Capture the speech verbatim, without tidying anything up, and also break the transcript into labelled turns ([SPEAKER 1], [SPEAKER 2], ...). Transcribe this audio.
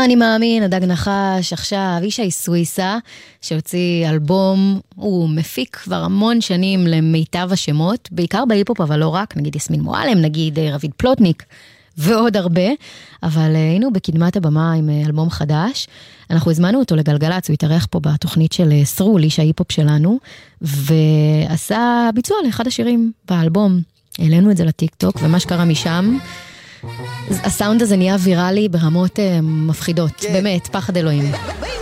[SPEAKER 1] אני מאמין, הדג נחש, עכשיו, ישי סוויסה, שהוציא אלבום, הוא מפיק כבר המון שנים למיטב השמות, בעיקר בהיפופ, אבל לא רק, נגיד יסמין מועלם, נגיד רביד פלוטניק, ועוד הרבה, אבל היינו בקדמת הבמה עם אלבום חדש, אנחנו הזמנו אותו לגלגלץ, הוא התארח פה בתוכנית של סרול, איש ההיפופ שלנו, ועשה ביצוע לאחד השירים באלבום, העלינו את זה לטיק טוק, ומה שקרה משם, הסאונד הזה נהיה ויראלי ברמות מפחידות, באמת, פחד אלוהים.